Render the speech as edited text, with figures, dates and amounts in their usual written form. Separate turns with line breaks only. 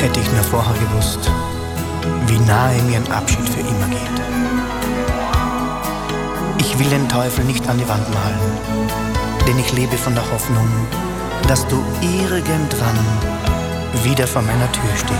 Hätte ich nur vorher gewusst, wie nahe mir ein Abschied für immer geht. Ich will den Teufel nicht an die Wand malen, denn ich lebe von der Hoffnung, dass du irgendwann wieder vor meiner Tür stehst.